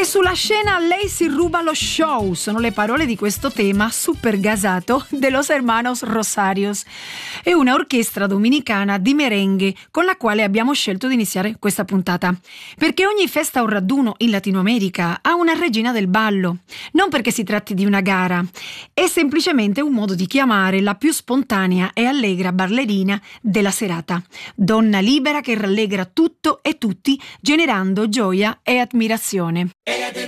E sulla scena lei si ruba lo show, sono le parole di questo tema super gasato de Los Hermanos Rosarios. È una orchestra dominicana di merengue con la quale abbiamo scelto di iniziare questa puntata. Perché ogni festa o raduno in Latino America ha una regina del ballo. Non perché si tratti di una gara, è semplicemente un modo di chiamare la più spontanea e allegra ballerina della serata. Donna libera che rallegra tutto e tutti, generando gioia e ammirazione.